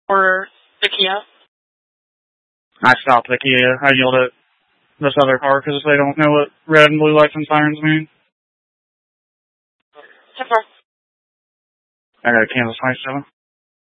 Or the Kia? I stopped the Kia. I yelled at this other car because they don't know what red and blue lights and sirens mean. How far? I got a Kansas 27.